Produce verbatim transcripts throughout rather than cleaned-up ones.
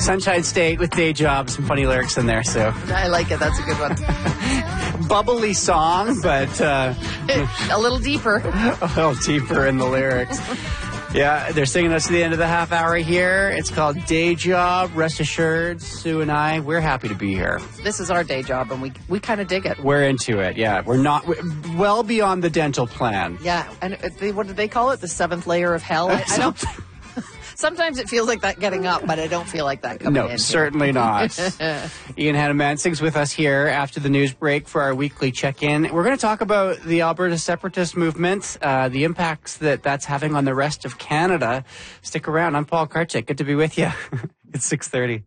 Sunshine State with Day Job. Some funny lyrics in there, Sue. I like it. That's a good one. Bubbly song, but uh, a little deeper. A little deeper in the lyrics. Yeah, they're singing us to the end of the half hour here. It's called Day Job. Rest assured, Sue and I, we're happy to be here. This is our day job, and we we kind of dig it. We're into it, yeah. We're not we're well beyond the dental plan. Yeah, and they, what do they call it? The seventh layer of hell? I, I don't... Sometimes it feels like that getting up, but I don't feel like that coming no, in. No, certainly not. Ian Hannah-Mansing's with us here after the news break for our weekly check-in. We're going to talk about the Alberta separatist movement, uh, the impacts that that's having on the rest of Canada. Stick around. I'm Paul Karchik. Good to be with you. It's six thirty.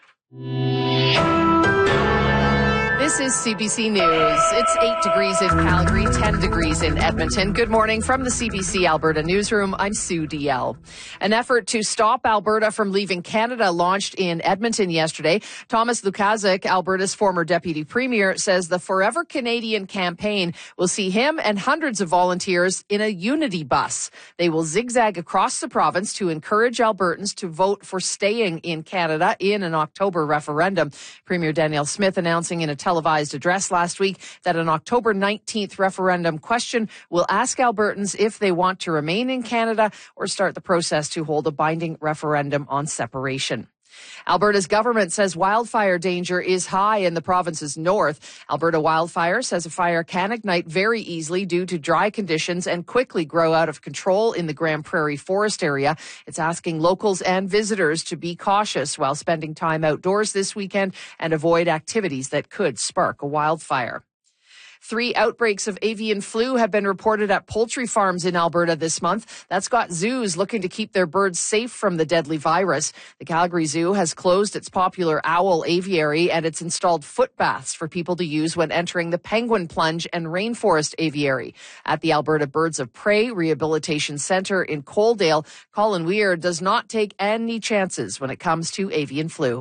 This is C B C News. It's eight degrees in Calgary, ten degrees in Edmonton. Good morning from the C B C Alberta newsroom. I'm Sue D L. An effort to stop Alberta from leaving Canada launched in Edmonton yesterday. Thomas Lukaszuk, Alberta's former deputy premier, says the Forever Canadian campaign will see him and hundreds of volunteers in a unity bus. They will zigzag across the province to encourage Albertans to vote for staying in Canada in an October referendum. Premier Danielle Smith announcing in a televised address last week that an October nineteenth referendum question will ask Albertans if they want to remain in Canada or start the process to hold a binding referendum on separation. Alberta's government says wildfire danger is high in the province's north. Alberta Wildfire says a fire can ignite very easily due to dry conditions and quickly grow out of control in the Grand Prairie Forest area. It's asking locals and visitors to be cautious while spending time outdoors this weekend and avoid activities that could spark a wildfire. Three outbreaks of avian flu have been reported at poultry farms in Alberta this month. That's got zoos looking to keep their birds safe from the deadly virus. The Calgary Zoo has closed its popular owl aviary and it's installed foot baths for people to use when entering the Penguin Plunge and Rainforest Aviary. At the Alberta Birds of Prey Rehabilitation Centre in Coaldale, Colin Weir does not take any chances when it comes to avian flu.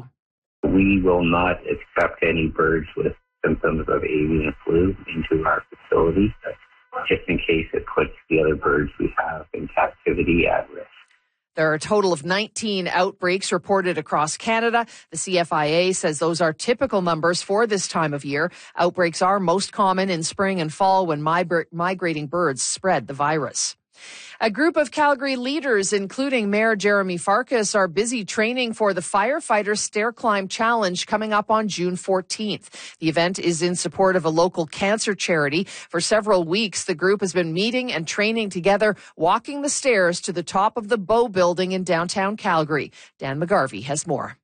We will not accept any birds with symptoms of avian flu into our facility, just in case it puts the other birds we have in captivity at risk. There are a total of nineteen outbreaks reported across Canada. The C F I A says those are typical numbers for this time of year. Outbreaks are most common in spring and fall when migrating birds spread the virus. A group of Calgary leaders, including Mayor Jeremy Farkas, are busy training for the Firefighter Stair Climb Challenge coming up on June fourteenth. The event is in support of a local cancer charity. For several weeks, the group has been meeting and training together, walking the stairs to the top of the Bow Building in downtown Calgary. Dan McGarvey has more.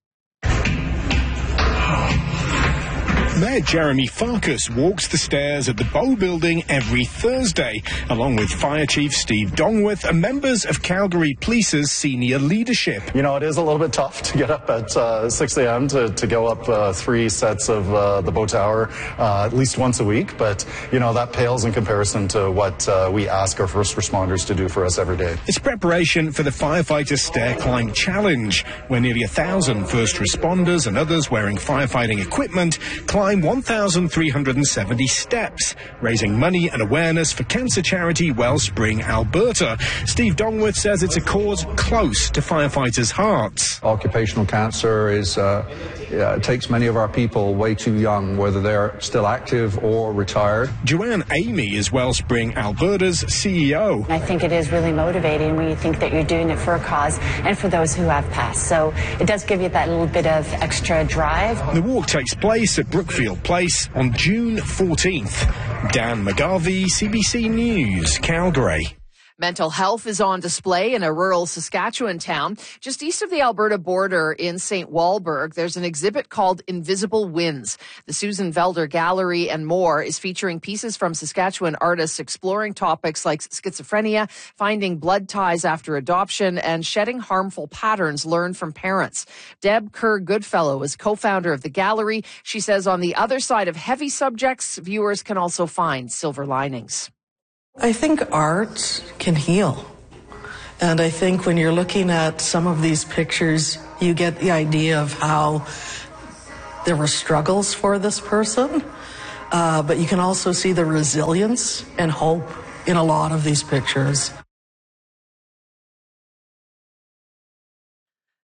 Mayor Jeremy Farkas walks the stairs at the Bow Building every Thursday, along with Fire Chief Steve Dongworth and members of Calgary Police's senior leadership. You know, it is a little bit tough to get up at uh, six a.m. to, to go up uh, three sets of uh, the Bow Tower uh, at least once a week, but, you know, that pales in comparison to what uh, we ask our first responders to do for us every day. It's preparation for the Firefighter Stair Climb Challenge, where nearly a thousand first responders and others wearing firefighting equipment climb one thousand three hundred seventy steps, raising money and awareness for cancer charity Wellspring Alberta. Steve Dongworth says it's a cause close to firefighters' hearts. Occupational cancer is uh, uh, takes many of our people way too young, whether they're still active or retired. Joanne Amy is Wellspring Alberta's C E O. I think it is really motivating when you think that you're doing it for a cause and for those who have passed. So it does give you that little bit of extra drive. The walk takes place at Brookfield Place on June fourteenth. Dan McGarvey, C B C News, Calgary. Mental health is on display in a rural Saskatchewan town. Just east of the Alberta border in Saint Walburg, there's an exhibit called Invisible Winds. The Susan Velder Gallery and more is featuring pieces from Saskatchewan artists exploring topics like schizophrenia, finding blood ties after adoption, and shedding harmful patterns learned from parents. Deb Kerr-Goodfellow is co-founder of the gallery. She says on the other side of heavy subjects, viewers can also find silver linings. I think art can heal. And I think when you're looking at some of these pictures, you get the idea of how there were struggles for this person, uh, but you can also see the resilience and hope in a lot of these pictures.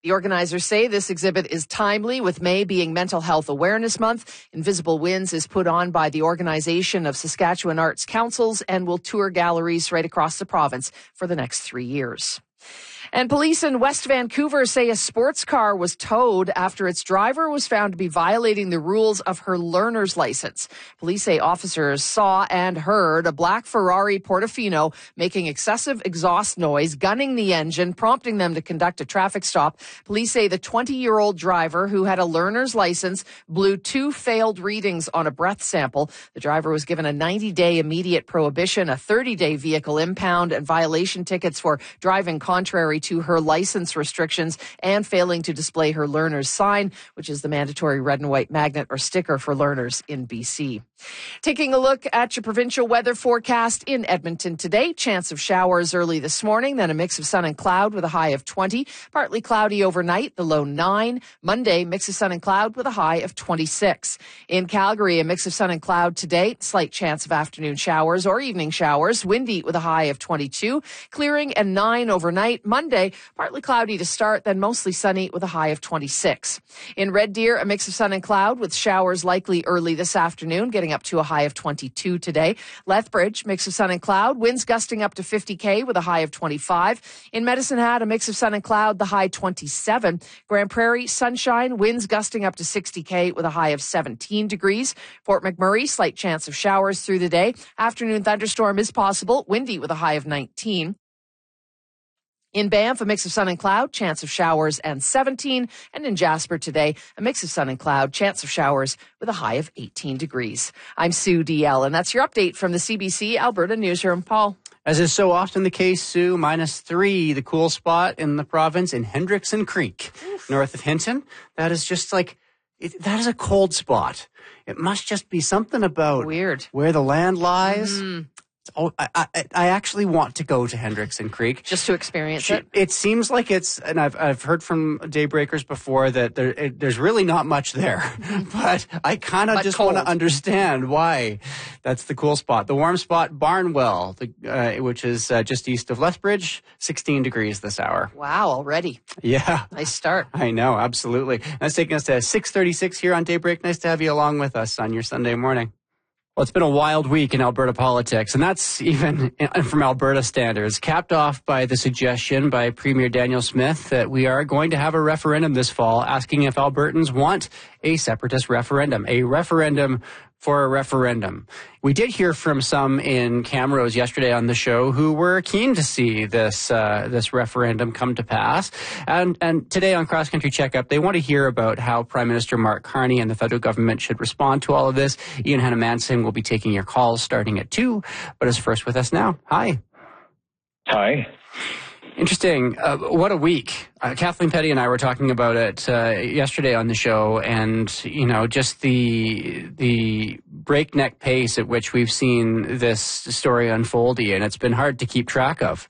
The organizers say this exhibit is timely, with May being Mental Health Awareness Month. Invisible Winds is put on by the Organization of Saskatchewan Arts Councils and will tour galleries right across the province for the next three years. And police in West Vancouver say a sports car was towed after its driver was found to be violating the rules of her learner's license. Police say officers saw and heard a black Ferrari Portofino making excessive exhaust noise, gunning the engine, prompting them to conduct a traffic stop. Police say the twenty-year-old driver, who had a learner's license, blew two failed readings on a breath sample. The driver was given a ninety-day immediate prohibition, a thirty-day vehicle impound, and violation tickets for driving contrary to her license restrictions and failing to display her learner's sign, which is the mandatory red and white magnet or sticker for learners in B C. Taking a look at your provincial weather forecast in Edmonton today. Chance of showers early this morning, then a mix of sun and cloud with a high of twenty. Partly cloudy overnight, the low nine. Monday, mix of sun and cloud with a high of twenty-six. In Calgary, a mix of sun and cloud today. Slight chance of afternoon showers or evening showers. Windy with a high of twenty-two. Clearing and nine overnight. Monday, partly cloudy to start, then mostly sunny with a high of twenty-six. In Red Deer, a mix of sun and cloud with showers likely early this afternoon, getting up to a high of twenty-two today. Lethbridge, mix of sun and cloud, winds gusting up to fifty K with a high of twenty-five. In Medicine Hat, a mix of sun and cloud, the high twenty-seven. Grand Prairie, sunshine, winds gusting up to sixty K with a high of seventeen degrees. Fort McMurray, slight chance of showers through the day. Afternoon thunderstorm is possible, windy with a high of nineteen. In Banff, a mix of sun and cloud, chance of showers and seventeen. And in Jasper today, a mix of sun and cloud, chance of showers with a high of eighteen degrees. I'm Sue D L, and that's your update from the C B C Alberta Newsroom. Paul. As is so often the case, Sue, minus three, the cool spot in the province in Hendrickson Creek, Oof. north of Hinton. That is just like, it, that is a cold spot. It must just be something about Weird. where the land lies. Mm. Oh, I, I, I actually want to go to Hendrickson Creek. Just to experience she, it? It seems like it's, and I've I've heard from daybreakers before that there it, there's really not much there. But I kind of just want to understand why that's the cool spot. The warm spot, Barnwell, the, uh, which is uh, just east of Lethbridge, sixteen degrees this hour. Wow, already. Yeah. Nice start. I know, absolutely. That's taking us to six thirty-six here on Daybreak. Nice to have you along with us on your Sunday morning. Well, it's been a wild week in Alberta politics, and that's even from Alberta standards, capped off by the suggestion by Premier Daniel Smith that we are going to have a referendum this fall asking if Albertans want a separatist referendum, a referendum for a referendum. We did hear from some in Camrose yesterday on the show who were keen to see this uh, this referendum come to pass. And and today on Cross Country Checkup, they want to hear about how Prime Minister Mark Carney and the federal government should respond to all of this. Ian Hannah-Mansing will be taking your calls starting at two, but is first with us now. Hi. Hi. Interesting. Uh, what a week. Uh, Kathleen Petty and I were talking about it uh, yesterday on the show, and, you know, just the the breakneck pace at which we've seen this story unfold, and it's been hard to keep track of.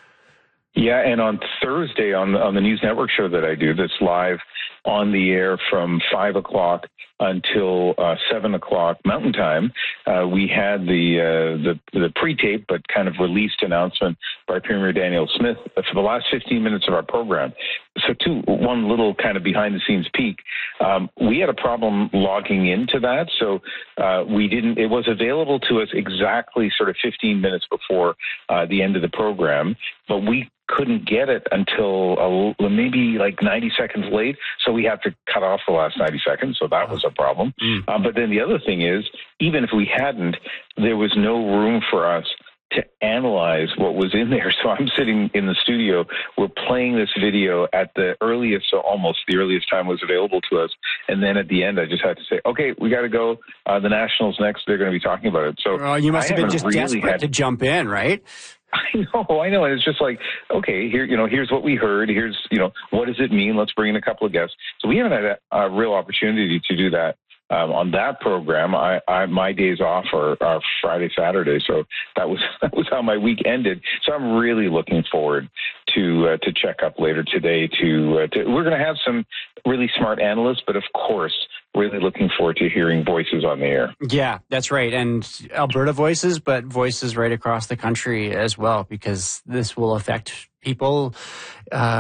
Yeah, and on Thursday on the, on the News Network show that I do that's live on the air from five o'clock until uh, seven o'clock Mountain Time, uh, we had the, uh, the the pre-tape but kind of released announcement by Premier Daniel Smith for the last fifteen minutes of our program. So, two, one little kind of behind-the-scenes peek. Um, we had a problem logging into that, so uh, we didn't. It was available to us exactly sort of fifteen minutes before uh, the end of the program, but we couldn't get it until uh, maybe like ninety seconds late, so we had to cut off the last ninety seconds, so that was a problem. Mm. Uh, but then the other thing is, even if we hadn't, there was no room for us to analyze what was in there. So I'm sitting in the studio, we're playing this video at the earliest, so almost the earliest time was available to us, and then at the end I just had to say, okay, we got to go, uh, the Nationals next, they're going to be talking about it. So oh, you must I have been just really desperate had to jump in, right? I know, I know. And it's just like, okay, here, you know, here's what we heard. Here's, you know, what does it mean? Let's bring in a couple of guests. So we haven't had a, a real opportunity to do that um, on that program. I, I, my days off are, are Friday, Saturday. So that was, that was how my week ended. So I'm really looking forward to, uh, to check up later today to, uh, to we're going to have some really smart analysts, but of course, really looking forward to hearing voices on the air. Yeah, that's right. And Alberta voices, but voices right across the country as well, because this will affect people um,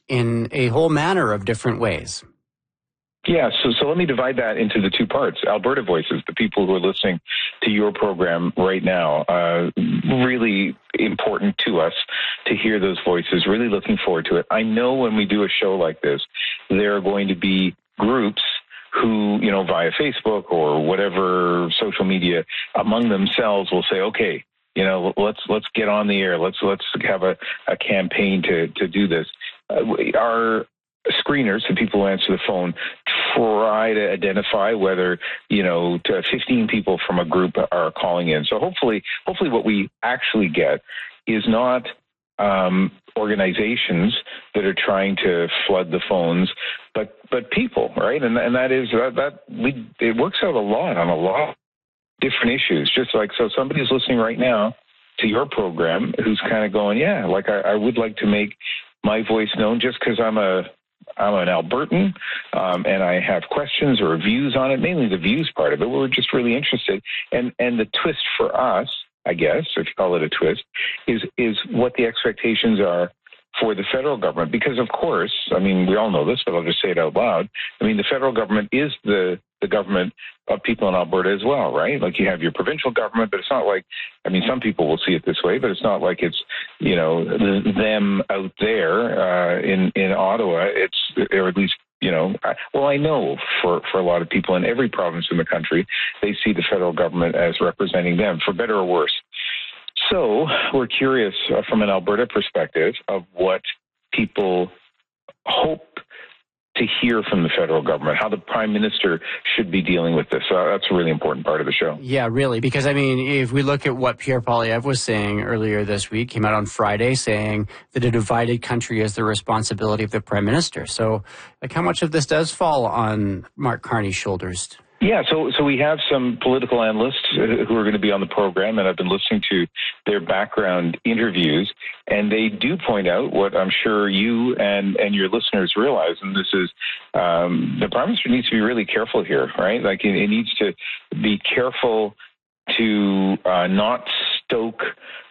in a whole manner of different ways. Yeah, so so let me divide that into the two parts. Alberta Voices, the people who are listening to your program right now, uh, really important to us to hear those voices, really looking forward to it. I know when we do a show like this, there are going to be groups who, you know, via Facebook or whatever social media among themselves will say, okay, you know, let's let's get on the air. Let's let's have a, a campaign to, to do this. Uh, our screeners, the people who answer the phone, try to identify whether, you know, to fifteen people from a group are calling in. So hopefully, hopefully what we actually get is not um, organizations that are trying to flood the phones, but but people, right? And and that is that, that we it works out a lot on a lot of different issues. Just like, so somebody's listening right now to your program who's kind of going, yeah, like I, I would like to make my voice known just because I'm a I'm an Albertan, um, and I have questions or views on it, mainly the views part of it. We're just really interested. And and the twist for us, I guess, if you call it a twist, is is what the expectations are for the federal government. Because, of course, I mean, we all know this, but I'll just say it out loud. I mean, the federal government is the, the government of people in Alberta as well, right? Like, you have your provincial government, but it's not like, I mean, some people will see it this way, but it's not like it's, you know, them out there uh, in, in Ottawa. It's, or at least, you know, well, I know for, for a lot of people in every province in the country, they see the federal government as representing them, for better or worse. So we're curious uh, from an Alberta perspective of what people hope to hear from the federal government, how the Prime Minister should be dealing with this. So that's a really important part of the show. Yeah, really, because, I mean, if we look at what Pierre Poilievre was saying earlier this week, came out on Friday saying that a divided country is the responsibility of the Prime Minister. So, like, how much of this does fall on Mark Carney's shoulders? Yeah, so so we have some political analysts who are going to be on the program, and I've been listening to their background interviews, and they do point out what I'm sure you and, and your listeners realize, and this is um, the Prime Minister needs to be really careful here, right? Like, it, it needs to be careful to uh, not stoke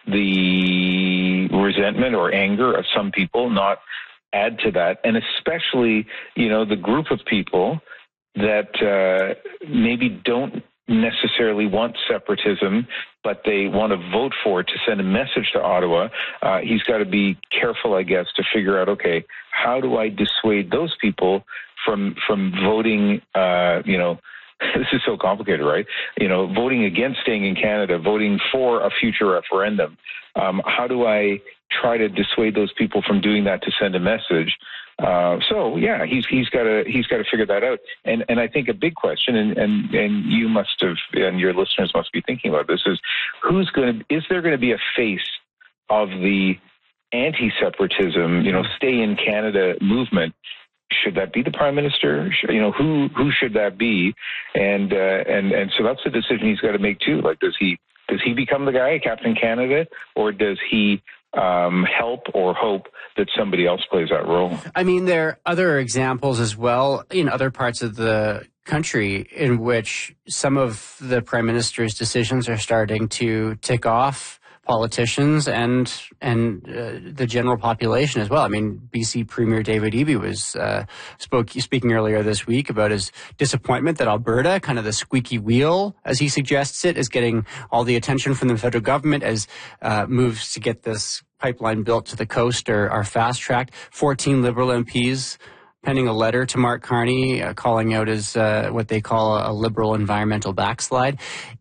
the resentment or anger of some people, not add to that, and especially, you know, the group of people that uh, maybe don't necessarily want separatism, but they want to vote for it to send a message to Ottawa. Uh, he's got to be careful, I guess, to figure out, okay, how do I dissuade those people from from voting, uh, you know, this is so complicated, right? You know, voting against staying in Canada, voting for a future referendum. Um, how do I try to dissuade those people from doing that to send a message? Uh, so yeah, he's he's got to he's got to figure that out. And and I think a big question, and, and, and you must have, and your listeners must be thinking about this, is who's going to is there going to be a face of the anti-separatism, you know, stay in Canada movement? Should that be the Prime Minister? You know, who who should that be? And uh, and and so that's the decision he's got to make too. Like, does he does he become the guy, Captain Canada, or does he um, help or hope that somebody else plays that role? I mean, there are other examples as well in other parts of the country in which some of the Prime Minister's decisions are starting to tick off politicians and and uh, the general population as well. I mean, B C Premier David Eby was uh, spoke speaking earlier this week about his disappointment that Alberta, kind of the squeaky wheel, as he suggests it, is getting all the attention from the federal government as uh, moves to get this pipeline built to the coast are, are fast-tracked. fourteen Liberal M Ps penning a letter to Mark Carney uh, calling out his uh, what they call a, a Liberal environmental backslide.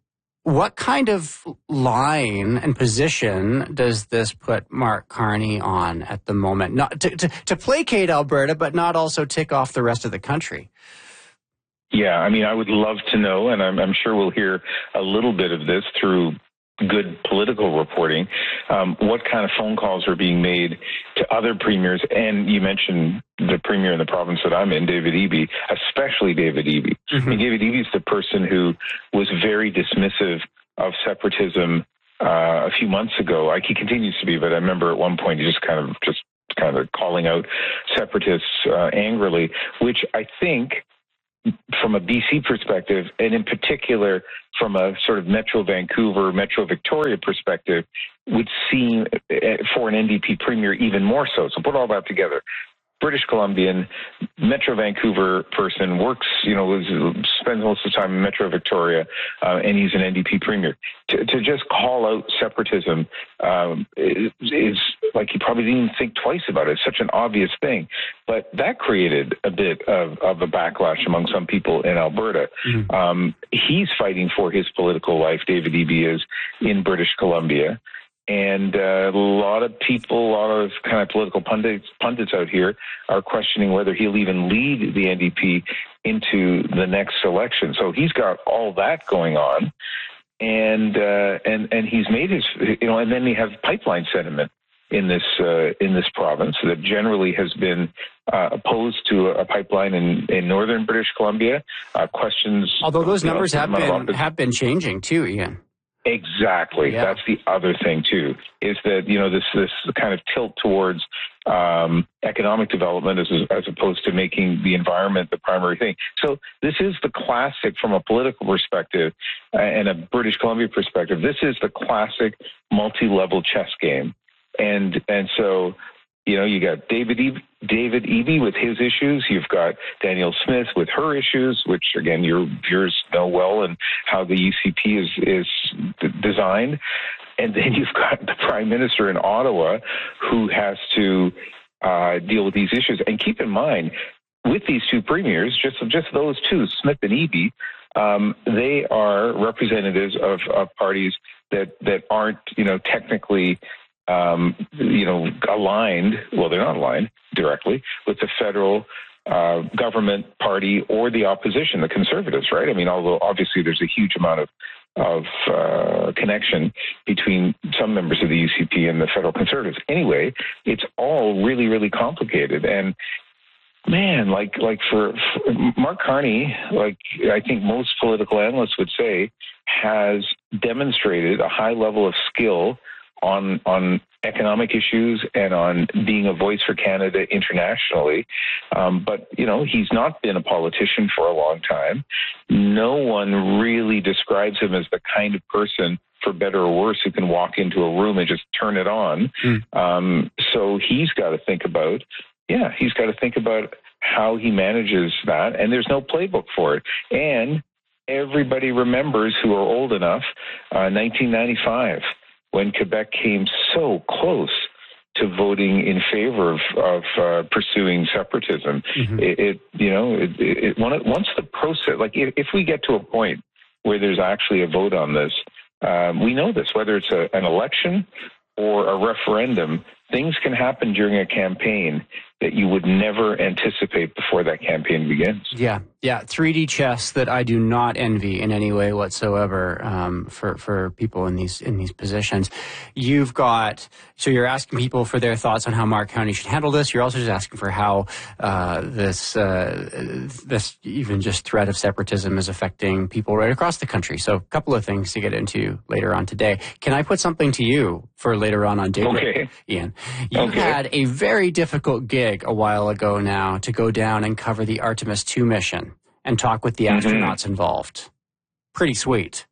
What kind of line and position does this put Mark Carney on at the moment? Not to, to, to placate Alberta, but not also tick off the rest of the country. Yeah, I mean, I would love to know, and I'm, I'm sure we'll hear a little bit of this through good political reporting, um, what kind of phone calls are being made to other premiers. And you mentioned the premier in the province that I'm in, David Eby, especially David Eby. Mm-hmm. I mean, David Eby is the person who was very dismissive of separatism uh, a few months ago. Like, he continues to be, but I remember at one point he just kind of just kind of calling out separatists uh, angrily, which I think, from a B C perspective, and in particular from a sort of Metro Vancouver, Metro Victoria perspective, would seem for an N D P premier even more so. So put all that together. British Columbian, Metro Vancouver person, works, you know, spends most of the time in Metro Victoria, uh, and he's an N D P premier. To, to just call out separatism um, is, is like he probably didn't even think twice about it. It's such an obvious thing. But that created a bit of, of a backlash among some people in Alberta. Mm-hmm. Um, he's fighting for his political life, David Eby is, in British Columbia. And uh, a lot of people, a lot of kind of political pundits, pundits out here are questioning whether he'll even lead the N D P into the next election. So he's got all that going on, and uh, and and he's made his, you know, and then we have pipeline sentiment in this uh, in this province that generally has been uh, opposed to a pipeline in, in northern British Columbia. Uh, questions, although those numbers know, have been have been changing too, Ian. Exactly. Yeah. That's the other thing too, is that, you know, this, this kind of tilt towards um, economic development as, as opposed to making the environment the primary thing. So this is the classic, from a political perspective uh, and a British Columbia perspective, this is the classic multi-level chess game. And, and so, you know, you got David Eby, David Eby with his issues. You've got Danielle Smith with her issues, which, again, your viewers know well, and how the U C P is, is d- designed. And then you've got the Prime Minister in Ottawa who has to uh, deal with these issues. And keep in mind, with these two premiers, just, just those two, Smith and Eby, um, they are representatives of, of parties that, that aren't, you know, technically Um, you know, aligned, well, they're not aligned directly with the federal uh, government party or the opposition, the Conservatives, right? I mean, although obviously there's a huge amount of, of uh, connection between some members of the U C P and the federal Conservatives. Anyway, it's all really, really complicated. And man, like, like for, for Mark Carney, like I think most political analysts would say, has demonstrated a high level of skill on on economic issues and on being a voice for Canada internationally. Um, but, you know, he's not been a politician for a long time. No one really describes him as the kind of person, for better or worse, who can walk into a room and just turn it on. Mm. Um, so he's got to think about, yeah, he's got to think about how he manages that. And there's no playbook for it. And everybody remembers, who are old enough, uh, nineteen ninety-five, when Quebec came so close to voting in favor of, of uh, pursuing separatism. Mm-hmm. It, it, you know, it, it, once the process, like if, if we get to a point where there's actually a vote on this, um, we know this, whether it's a, an election or a referendum, things can happen during a campaign that you would never anticipate before that campaign begins. Yeah, yeah, three D chess that I do not envy in any way whatsoever um, for for people in these in these positions. You've got, so you're asking people for their thoughts on how Mark Carney should handle this. You're also just asking for how uh, this uh, this even just threat of separatism is affecting people right across the country. So a couple of things to get into later on today. Can I put something to you for later on on Daybreak, okay. Ian? You okay. had a very difficult gig a while ago now to go down and cover the Artemis two mission and talk with the astronauts mm-hmm. involved. Pretty sweet.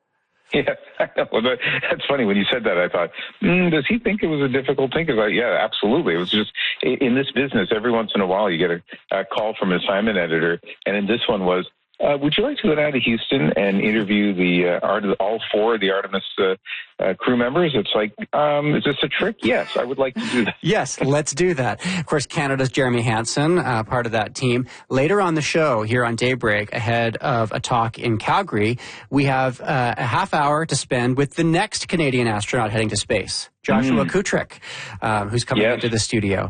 Yeah, I know. Well, that, that's funny. When you said that, I thought, mm, does he think it was a difficult thing? Because, yeah, absolutely. It was just, in this business, every once in a while you get a, a call from an assignment editor, and in this one was, Uh, would you like to go down to Houston and interview the uh, Art- all four of the Artemis uh, uh, crew members? It's like, um, is this a trick? Yes, I would like to do that. Yes, let's do that. Of course, Canada's Jeremy Hansen, uh, part of that team. Later on the show here on Daybreak, ahead of a talk in Calgary, we have uh, a half hour to spend with the next Canadian astronaut heading to space, Joshua mm. Kutrick, um, who's coming yes. into the studio.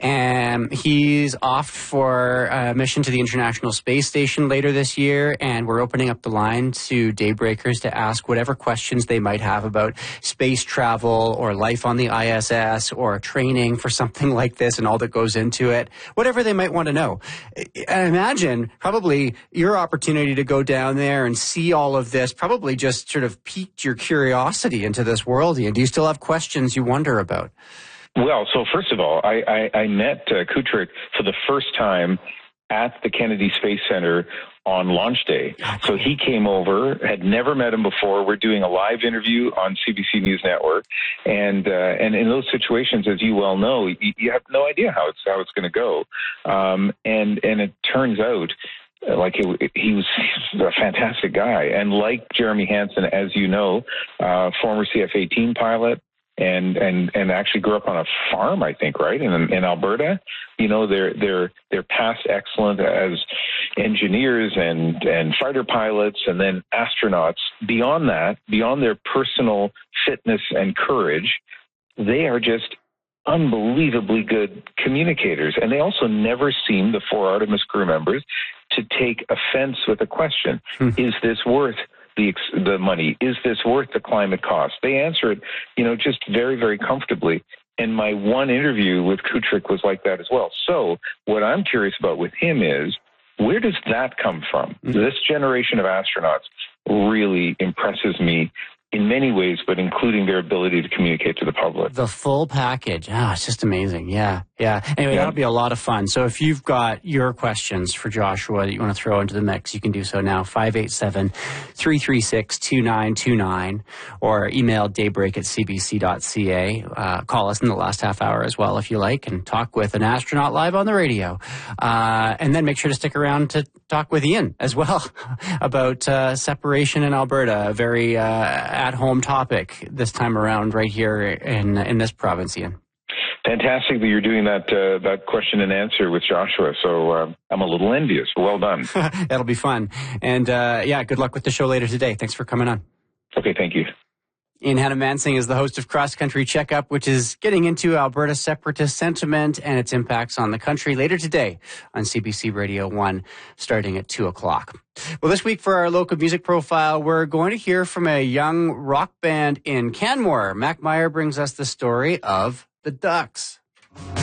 And he's off for a mission to the International Space Station later this year, and we're opening up the line to Daybreakers to ask whatever questions they might have about space travel or life on the I S S or training for something like this and all that goes into it, whatever they might want to know. I imagine probably your opportunity to go down there and see all of this probably just sort of piqued your curiosity into this world, Ian. Do you still have questions you wonder about? Well, so first of all, I, I, I met uh, Kutrick for the first time at the Kennedy Space Center on launch day. So he came over, had never met him before. We're doing a live interview on C B C News Network. And uh, and in those situations, as you well know, you, you have no idea how it's how it's going to go. Um, and, and it turns out, like it, he was a fantastic guy. And like Jeremy Hansen, as you know, uh, former C F eighteen pilot, and and and actually grew up on a farm, I think, right, in in Alberta. You know, they're they're they're past excellent as engineers and and fighter pilots, and then astronauts. Beyond that, beyond their personal fitness and courage, they are just unbelievably good communicators. And they also never seem, the four Artemis crew members, to take offense with a question. Hmm. Is this worth the the money? Is this worth the climate cost? They answer it, you know, just very, very comfortably. And my one interview with Kutrick was like that as well. So what I'm curious about with him is, where does that come from? Mm-hmm. This generation of astronauts really impresses me in many ways, but including their ability to communicate to the public. The full package. Ah, it's just amazing. Yeah, yeah. Anyway, yeah. That'll be a lot of fun. So if you've got your questions for Joshua that you want to throw into the mix, you can do so now. five eight seven, three three six, two nine two nine or email daybreak at c b c dot c a. Uh, call us in the last half hour as well if you like, and talk with an astronaut live on the radio. Uh, and then make sure to stick around to talk with Ian as well about uh, separation in Alberta, a very uh, at-home topic this time around right here in in this province, Ian. Fantastic that you're doing that uh, that question and answer with Joshua. So uh, I'm a little envious. Well done. That'll be fun. And uh, yeah, good luck with the show later today. Thanks for coming on. Okay, thank you. Ian Hanomansing is the host of Cross Country Checkup, which is getting into Alberta separatist sentiment and its impacts on the country later today on C B C Radio one, starting at two o'clock. Well, this week for our local music profile, we're going to hear from a young rock band in Canmore. Mac Meyer brings us the story of the Ducks.